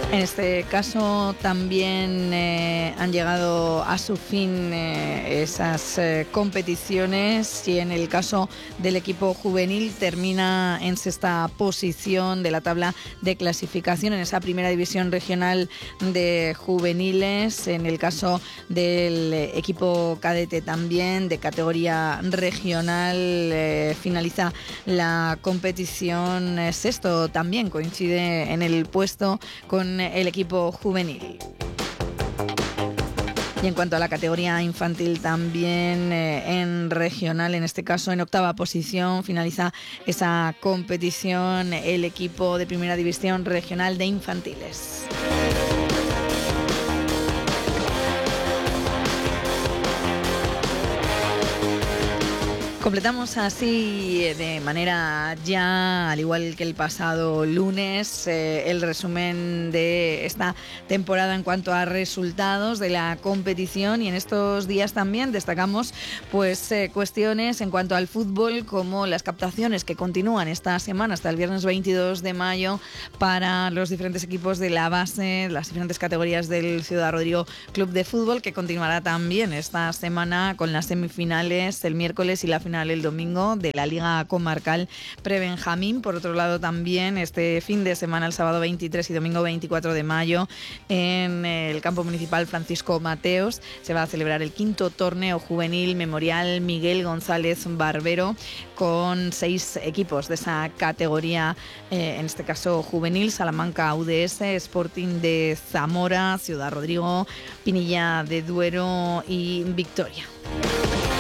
En este caso también han llegado a su fin esas competiciones, y en el caso del equipo juvenil termina en sexta posición de la tabla de clasificación en esa primera división regional de juveniles. En el caso del equipo cadete también de categoría regional finaliza la competición sexto, también coincide en el puesto con el equipo juvenil. Y en cuanto a la categoría infantil también en regional, en este caso en octava posición, finaliza esa competición el equipo de primera división regional de infantiles. Completamos así de manera ya, al igual que el pasado lunes, el resumen de esta temporada en cuanto a resultados de la competición, y en estos días también destacamos pues cuestiones en cuanto al fútbol, como las captaciones que continúan esta semana hasta el viernes 22 de mayo para los diferentes equipos de la base, las diferentes categorías del Ciudad Rodrigo Club de Fútbol, que continuará también esta semana con las semifinales el miércoles y la final el domingo de la Liga Comarcal Prebenjamín. Por otro lado, también este fin de semana, el sábado 23 y domingo 24 de mayo, en el campo municipal Francisco Mateos, se va a celebrar el quinto torneo juvenil Memorial Miguel González Barbero, con 6 equipos de esa categoría, en este caso juvenil: Salamanca UDS, Sporting de Zamora, Ciudad Rodrigo, Pinilla de Duero y Victoria.